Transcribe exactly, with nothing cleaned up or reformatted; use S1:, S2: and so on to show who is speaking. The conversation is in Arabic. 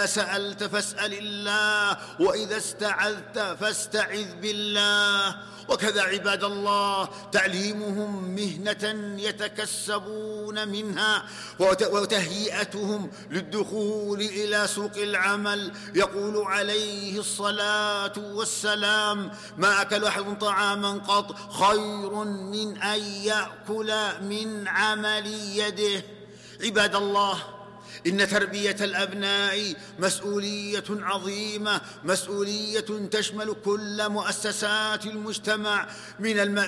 S1: إذا سألت فاسأل الله، وإذا استعذت فاستعذ بالله. وكذا عباد الله تعليمهم مهنة يتكسبون منها وتهيئتهم للدخول إلى سوق العمل. يقول عليه الصلاة والسلام: ما أكل أحد طعاما قط خير من أن يأكل من عمل يده. عباد الله، إن تربية الأبناء مسؤولية عظيمة، مسؤولية تشمل كل مؤسسات المجتمع من الم...